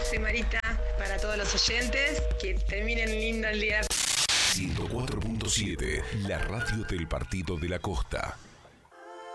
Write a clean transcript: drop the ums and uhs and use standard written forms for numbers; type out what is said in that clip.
soy Marita. Para todos los oyentes, que terminen lindo el día. 104.7, la radio del Partido de la Costa.